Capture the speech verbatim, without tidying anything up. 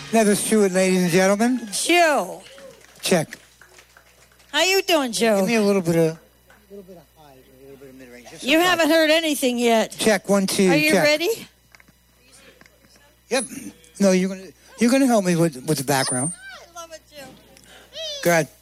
Never Stewart, ladies and gentlemen. Joe. Check. How you doing, Joe? Give me a little bit of, a little bit of high, a little bit of mid-range. Just You a haven't touch. heard anything yet. Check, one, two, Are you check. ready? Yep. No, you're gonna you're gonna help me with with the background. I love it, Joe. Go ahead.